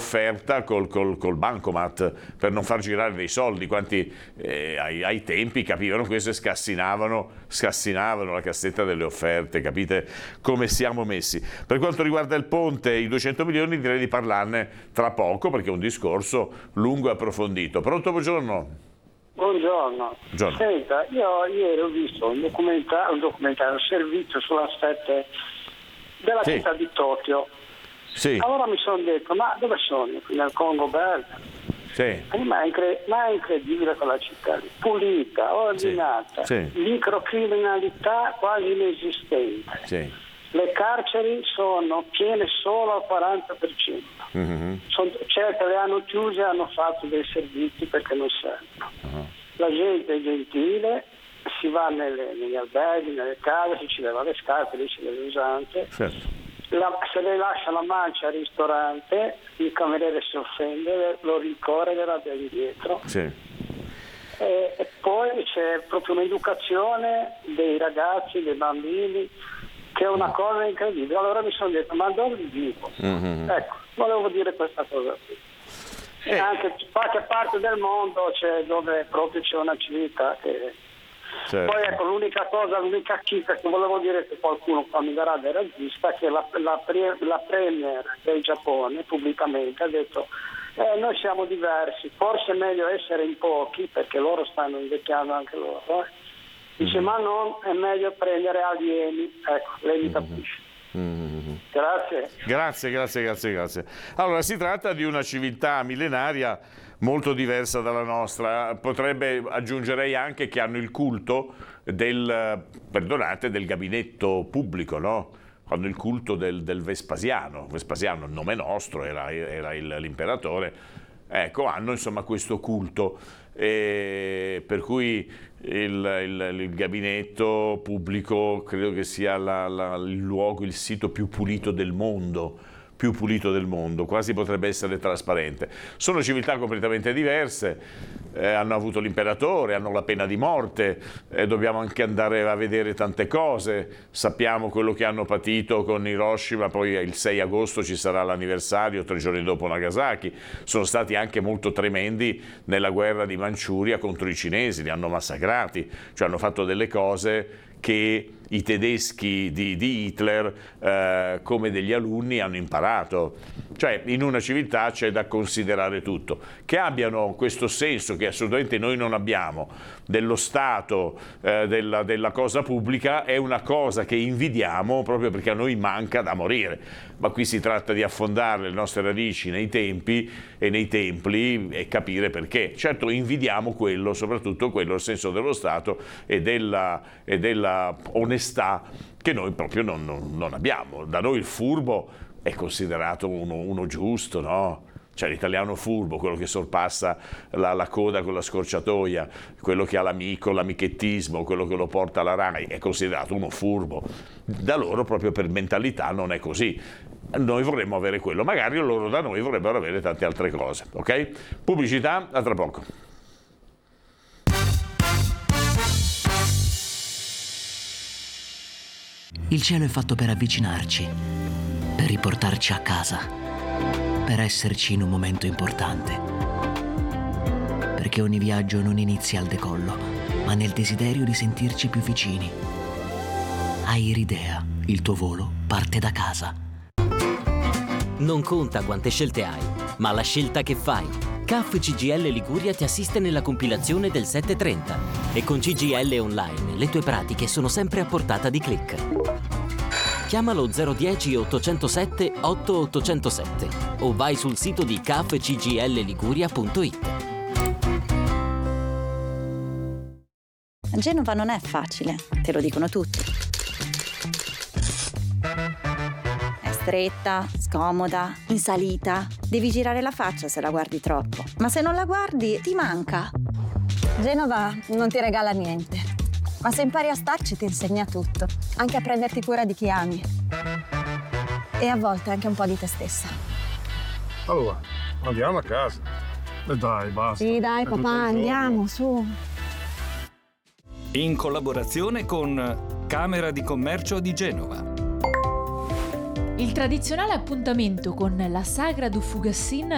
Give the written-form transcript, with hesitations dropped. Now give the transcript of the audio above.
offerta col bancomat per non far girare dei soldi. Quanti ai tempi capivano questo e scassinavano la cassetta delle offerte. Capite come siamo messi? Per quanto riguarda il ponte, i 200 milioni, direi di parlarne tra poco, perché è un discorso lungo e approfondito. Pronto, buongiorno. Buongiorno. Senta, io ieri ho visto un documentario, un servizio sulla 7 della città di Tokyo. Sì. Allora mi sono detto, ma dove sono? Nel Congo belga? Sì. Ma è incredibile quella città lì, pulita, ordinata, microcriminalità quasi inesistente. Sì. Le carceri sono piene solo al 40%. Mm-hmm. Certe le hanno chiuse e hanno fatto dei servizi perché non servono. Uh-huh. La gente è gentile, si va negli alberghi, nelle case, si leva le scarpe, lì si deve usante. Certo. Se le lascia la mancia al ristorante, il cameriere si offende, lo rincorre e gliela dà indietro. Sì. E poi c'è proprio un'educazione dei ragazzi, dei bambini, che è una cosa incredibile. Allora mi sono detto, ma dove vivo? Mm-hmm. Ecco, volevo dire questa cosa qui. Anche qualche parte del mondo c'è dove proprio c'è una civiltà che... Certo. Poi ecco, l'unica chicca che volevo dire, che qualcuno qua mi darà del razzista, che la premier del Giappone pubblicamente ha detto noi siamo diversi, forse è meglio essere in pochi, perché loro stanno invecchiando anche loro. Dice, ma non è meglio prendere alieni. Ecco, lei mi capisce. Mm-hmm. Grazie. Allora, si tratta di una civiltà millenaria molto diversa dalla nostra. Potrebbe, aggiungerei anche, che hanno il culto del gabinetto pubblico, no? Hanno il culto del Vespasiano. Vespasiano, il nome nostro, era l'imperatore. Ecco, hanno insomma questo culto. Per cui il gabinetto pubblico credo che sia il luogo, il sito più pulito del mondo, quasi potrebbe essere trasparente. Sono civiltà completamente diverse, hanno avuto l'imperatore, hanno la pena di morte, dobbiamo anche andare a vedere tante cose, sappiamo quello che hanno patito con Hiroshima, poi il 6 agosto ci sarà l'anniversario, 3 giorni dopo Nagasaki. Sono stati anche molto tremendi nella guerra di Manciuria contro i cinesi, li hanno massacrati, cioè hanno fatto delle cose che i tedeschi di Hitler come degli alunni hanno imparato. Cioè, in una civiltà c'è da considerare tutto. Che abbiano questo senso, che assolutamente noi non abbiamo, dello Stato, della cosa pubblica, è una cosa che invidiamo proprio perché a noi manca da morire. Ma qui si tratta di affondare le nostre radici nei tempi e nei templi e capire perché. Certo, invidiamo quello, soprattutto quello, il senso dello Stato e della onestà che noi proprio non abbiamo. Da noi il furbo è considerato uno giusto, no? Cioè l'italiano furbo, quello che sorpassa la coda con la scorciatoia, quello che ha l'amico, l'amichettismo, quello che lo porta alla RAI, è considerato uno furbo. Da loro proprio per mentalità non è così. Noi vorremmo avere quello, magari loro da noi vorrebbero avere tante altre cose, ok? Pubblicità, a tra poco. Il cielo è fatto per avvicinarci, per riportarci a casa, per esserci in un momento importante. Perché ogni viaggio non inizia al decollo, ma nel desiderio di sentirci più vicini. Airidea, il tuo volo parte da casa. Non conta quante scelte hai, ma la scelta che fai. CAF CGIL Liguria ti assiste nella compilazione del 730 e con CGIL Online le tue pratiche sono sempre a portata di click. Chiamalo 010 807 8807 o vai sul sito di cafcgilliguria.it. Genova non è facile, te lo dicono tutti. È stretta, scomoda, in salita. Devi girare la faccia se la guardi troppo. Ma se non la guardi, ti manca. Genova non ti regala niente, ma se impari a starci ti insegna tutto, anche a prenderti cura di chi ami. E a volte anche un po' di te stessa. Allora, andiamo a casa. E dai, basta. Sì, dai, papà, andiamo, su. In collaborazione con Camera di Commercio di Genova. Il tradizionale appuntamento con la Sagra du Fugassin